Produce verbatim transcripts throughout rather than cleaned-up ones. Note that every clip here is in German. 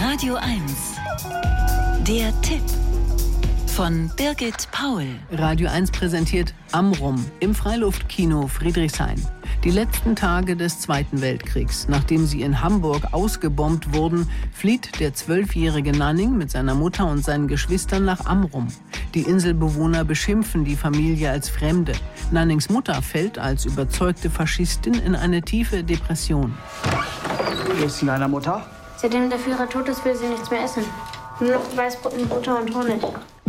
Radio eins. Der Tipp von Birgit Paul. Radio eins präsentiert Amrum im Freiluftkino Friedrichshain. Die letzten Tage des Zweiten Weltkriegs. Nachdem sie in Hamburg ausgebombt wurden, flieht der zwölfjährige Nanning mit seiner Mutter und seinen Geschwistern nach Amrum. Die Inselbewohner beschimpfen die Familie als Fremde. Nannings Mutter fällt als überzeugte Faschistin in eine tiefe Depression. Wie ist es deiner Mutter? Seitdem der Führer tot ist, will sie nichts mehr essen. Nur noch Weißbrot mit Butter und Honig.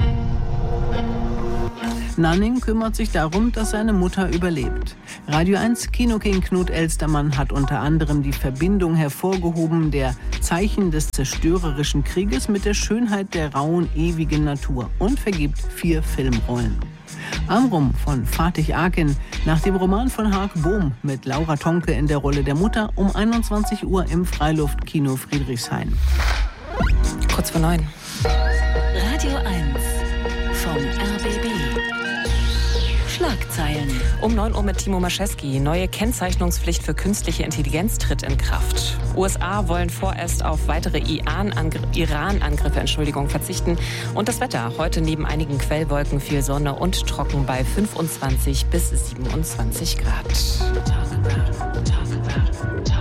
Nanning kümmert sich darum, dass seine Mutter überlebt. Radio eins Kinoking Knut Elstermann hat unter anderem die Verbindung hervorgehoben der Zeichen des zerstörerischen Krieges mit der Schönheit der rauen, ewigen Natur und vergibt vier Filmrollen. Amrum von Fatih Akin, nach dem Roman von Hark Bohm mit Laura Tonke in der Rolle der Mutter um einundzwanzig Uhr im Freiluftkino Friedrichshain. Kurz vor neun. Radio eins vom R B B. Schlagzeilen. Um neun Uhr mit Timo Maschewski. Neue Kennzeichnungspflicht für künstliche Intelligenz tritt in Kraft. U S A wollen vorerst auf weitere Iran-Angriffe Entschuldigung, verzichten. Und das Wetter. Heute neben einigen Quellwolken viel Sonne und trocken bei fünfundzwanzig bis siebenundzwanzig Grad. Talk about, talk about, talk